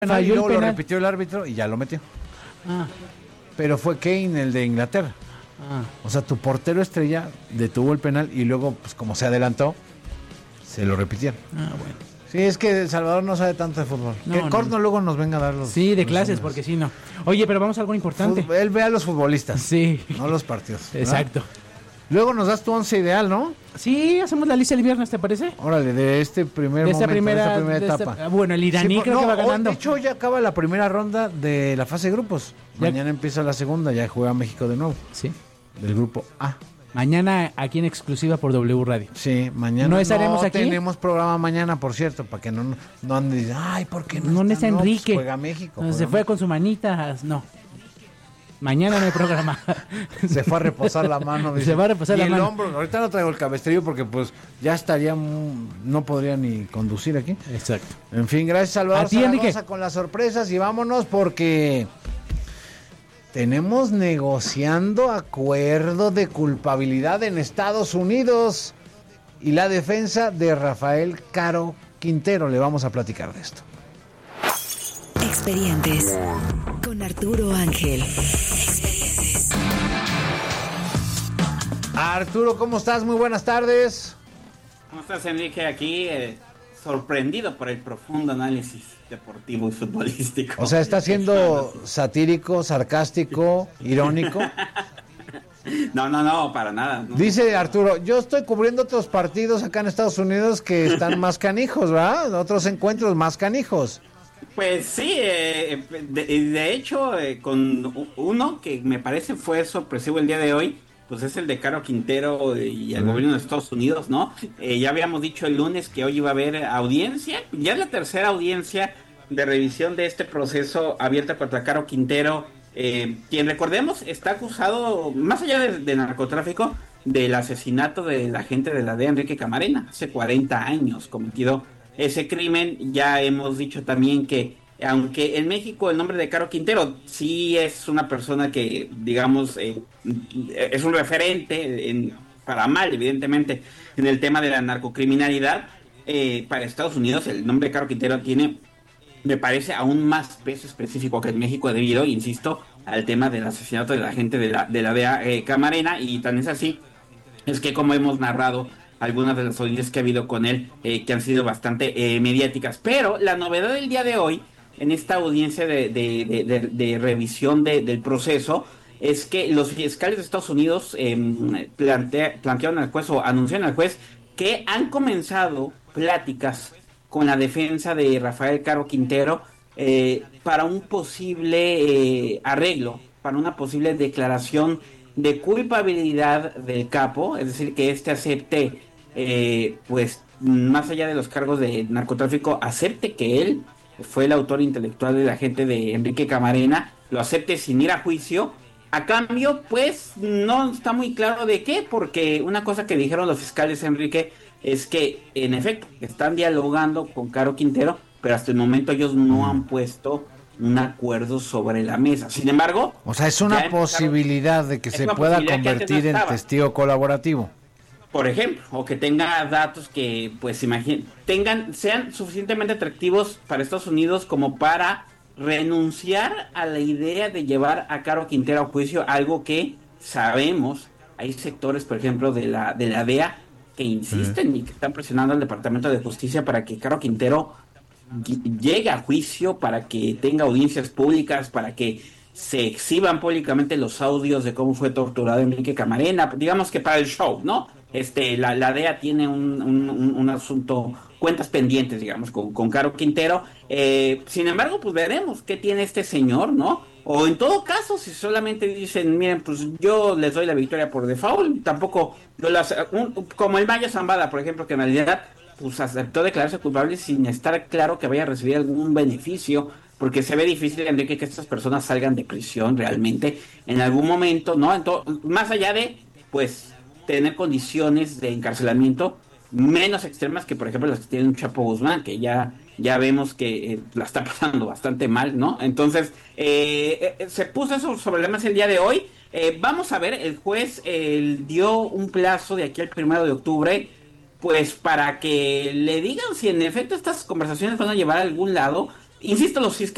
penal y luego lo penal. repitió el árbitro y ya lo metió. Ah, Pero fue Kane el de Inglaterra. ah. O sea, tu portero estrella detuvo el penal y luego, pues como se adelantó, se lo repitieron. Ah, bueno. Sí, es que Salvador no sabe tanto de fútbol. No, Que no, Corno luego nos venga a dar los... Sí, de los clases, números. porque sí, no. Oye, pero vamos a algo importante. Él ve a los futbolistas, Sí, no los partidos. ¿verdad? exacto. Luego nos das tu 11 ideal, ¿no? Sí, hacemos la lista el viernes, ¿te parece? Órale, de este primer De esta momento, de esta primera primera de etapa. bueno, el iraní Sí, creo que va hoy, ganando. de hecho, hoy ya acaba la primera ronda de la fase de grupos. Ya- Mañana empieza la segunda, ya juega México de nuevo, Sí. del grupo A. Mañana aquí en exclusiva por W Radio. Sí, mañana ¿No estaremos aquí? tenemos programa mañana, por cierto, para que no anden diciendo, ay, ¿por qué no ¿Dónde está? está No, pues Enrique? juega México. Se fue con su manita. No. Mañana no hay programa. Se fue a reposar la mano. dice. Se va a reposar y la el mano. hombro, ahorita no traigo el cabestrillo porque pues ya estaría, no podría ni conducir aquí. Exacto. En fin, gracias Salvador A ti, Zaragoza Enrique. con las sorpresas y vámonos porque tenemos negociando acuerdo de culpabilidad en Estados Unidos y la defensa de Rafael Caro Quintero. Le vamos a platicar de esto. Expedientes con Arturo Ángel. Arturo, ¿cómo estás? Muy buenas tardes. ¿Cómo estás, Enrique? Aquí sorprendido por el profundo análisis deportivo y futbolístico. O sea, ¿está siendo satírico, sarcástico, irónico? No, para nada. No. Dice Arturo, yo estoy cubriendo otros partidos acá en Estados Unidos que están más canijos, ¿verdad? Otros encuentros más canijos. Pues sí, de hecho, con uno que me parece fue sorpresivo el día de hoy, pues es el de Caro Quintero y el gobierno de Estados Unidos, ¿no? Ya habíamos dicho el lunes que hoy iba a haber audiencia, ya es la tercera audiencia de revisión de este proceso abierta contra Caro Quintero, quien recordemos está acusado, más allá de narcotráfico, del asesinato del agente de la DEA, Enrique Camarena, hace 40 años cometido ese crimen. Ya hemos dicho también que aunque en México el nombre de Caro Quintero sí es una persona que, digamos, es un referente, para mal, evidentemente, en el tema de la narcocriminalidad, para Estados Unidos el nombre de Caro Quintero tiene, me parece, aún más peso específico que en México debido, insisto, al tema del asesinato de la gente de la DEA Camarena, y tan es así, es que como hemos narrado algunas de las audiencias que ha habido con él, que han sido bastante mediáticas. Pero la novedad del día de hoy, en esta audiencia de revisión del proceso, es que los fiscales de Estados Unidos plantearon al juez o anunciaron al juez que han comenzado pláticas con la defensa de Rafael Caro Quintero para un posible arreglo, para una posible declaración de culpabilidad del capo, es decir, que éste acepte, pues más allá de los cargos de narcotráfico, acepte que él fue el autor intelectual de la gente de Enrique Camarena, lo acepte sin ir a juicio. A cambio, pues no está muy claro de qué, porque una cosa que dijeron los fiscales, Enrique, es que en efecto están dialogando con Caro Quintero, pero hasta el momento ellos no han puesto un acuerdo sobre la mesa. Sin embargo, o sea, es una posibilidad de que se pueda convertir en testigo colaborativo. Por ejemplo, o que tenga datos que, pues, sean suficientemente atractivos para Estados Unidos como para renunciar a la idea de llevar a Caro Quintero a juicio, algo que sabemos, hay sectores, por ejemplo, de la DEA que insisten y que están presionando al Departamento de Justicia para que Caro Quintero llegue a juicio, para que tenga audiencias públicas, para que se exhiban públicamente los audios de cómo fue torturado Enrique Camarena, digamos que para el show, ¿no? La DEA tiene un asunto, cuentas pendientes, digamos, con Caro Quintero. Sin embargo, pues veremos qué tiene este señor, ¿no? O en todo caso, si solamente dicen, miren, pues yo les doy la victoria por default, tampoco, como el Maya Zambada, por ejemplo, que en realidad pues aceptó declararse culpable sin estar claro que vaya a recibir algún beneficio, porque se ve difícil, Enrique, que estas personas salgan de prisión realmente en algún momento, ¿no? Entonces, más allá de, pues, tener condiciones de encarcelamiento menos extremas que, por ejemplo, las que tiene un Chapo Guzmán, que ya vemos que la está pasando bastante mal, ¿no? Entonces, se puso eso sobre la mesa el día de hoy. Vamos a ver, el juez dio un plazo de aquí al 1 de octubre, pues para que le digan si en efecto estas conversaciones van a llevar a algún lado. Insisto, los fiscales